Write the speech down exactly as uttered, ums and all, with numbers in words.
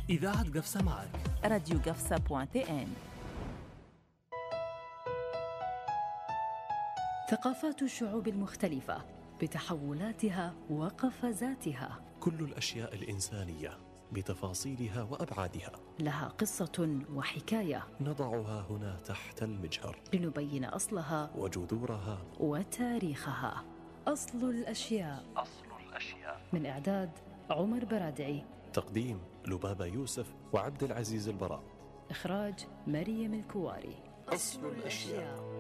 إذاعة قفصة معك. راديو قفصة بوان تي إن. ثقافات الشعوب المختلفة بتحولاتها وقفزاتها، كل الأشياء الإنسانية بتفاصيلها وأبعادها لها قصة وحكاية نضعها هنا تحت المجهر لنبين أصلها وجذورها وتاريخها. أصل الأشياء. أصل الأشياء من إعداد عمر برادعي، تقديم لبابة يوسف وعبد العزيز البراء، إخراج مريم الكواري. أصل الأشياء.